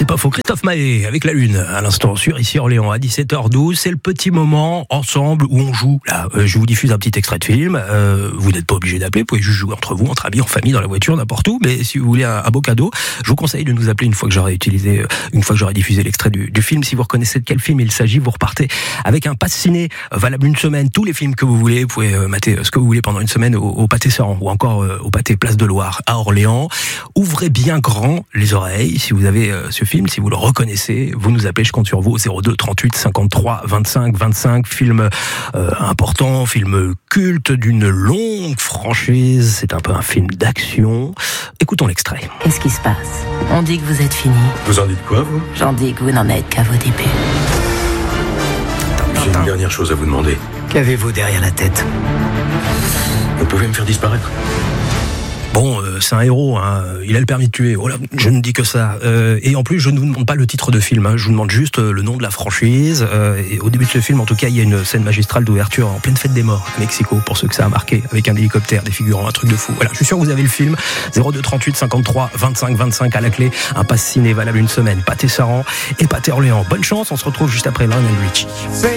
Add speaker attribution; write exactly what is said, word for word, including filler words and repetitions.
Speaker 1: c'est pas faux. Christophe Maé avec la Lune à l'instant sur Ici Orléans à dix-sept heures douze. C'est le petit moment ensemble où on joue. Là, euh, je vous diffuse un petit extrait de film. Euh, vous n'êtes pas obligé d'appeler. Vous pouvez juste jouer entre vous, entre amis, en famille, dans la voiture, n'importe où. Mais si vous voulez un, un beau cadeau, je vous conseille de nous appeler une fois que j'aurai utilisé, une fois que j'aurai diffusé l'extrait du, du film. Si vous reconnaissez de quel film il s'agit, vous repartez avec un pass ciné valable une semaine. Tous les films que vous voulez, vous pouvez euh, mater ce que vous voulez pendant une semaine au, au Pâté Saran ou encore euh, au Pâté Place de Loire à Orléans. Ouvrez bien grand les oreilles si vous avez euh, ce film, si vous le reconnaissez, vous nous appelez, je compte sur vous au zéro deux trente-huit cinquante-trois vingt-cinq vingt-cinq. Film euh, important, film culte d'une longue franchise. C'est un peu un film d'action. Écoutons l'extrait.
Speaker 2: Qu'est-ce qui se passe? On dit que vous êtes fini.
Speaker 3: Vous en dites quoi, vous?
Speaker 2: J'en dis que vous n'en êtes qu'à vos débuts.
Speaker 3: J'ai une dernière chose à vous demander.
Speaker 4: Qu'avez-vous derrière la tête?
Speaker 3: Vous pouvez me faire disparaître?
Speaker 1: Bon, euh, c'est un héros, hein. Il a le permis de tuer. Oh là, je ne dis que ça. Euh, et en plus, je ne vous demande pas le titre de film. Hein. Je vous demande juste euh, le nom de la franchise. Euh, et au début de ce film, en tout cas, il y a une scène magistrale d'ouverture en pleine fête des morts à Mexico, pour ceux que ça a marqué, avec un hélicoptère, des figurants, un truc de fou. Voilà, je suis sûr que vous avez le film. zéro deux trente-huit cinquante-trois vingt-cinq vingt-cinq à la clé. Un pass ciné valable une semaine. Pâté Saran et Pâté Orléans. Bonne chance. On se retrouve juste après Lionel Richie.